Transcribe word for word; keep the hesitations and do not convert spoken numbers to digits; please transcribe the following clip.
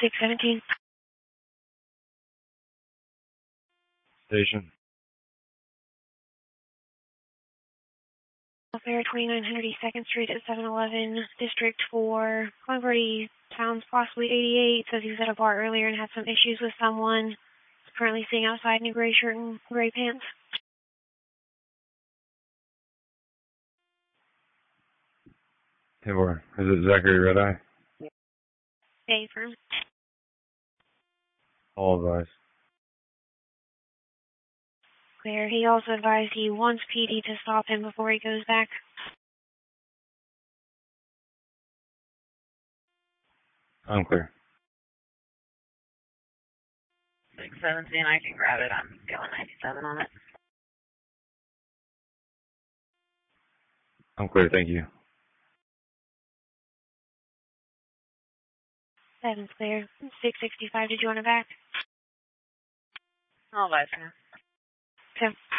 six seventeen. Station. Welfare, twenty-nine hundred East second Street at seven eleven, District four. Converty, sounds possibly eighty-eight. Says he was at a bar earlier and had some issues with someone. Currently sitting outside in a gray shirt and gray pants. ten four. Is it Zachary Red Eye? Day firm. All advised. Clear. He also advised he wants P D to stop him before he goes back. I'm clear. six seventeen, I can grab it. I'm going ninety-seven on it. I'm clear, thank you. Seven's clear. six sixty-five, did you want it back? All advised, man. Okay.